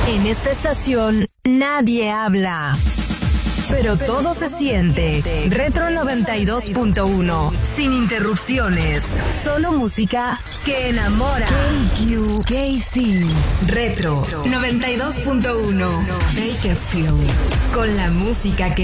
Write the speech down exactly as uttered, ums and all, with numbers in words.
En esta estación nadie habla, pero todo se siente. Retro noventa y dos punto uno, sin interrupciones, solo música que enamora. K Q K C Retro noventa y dos punto uno, Bakersfield, con la música que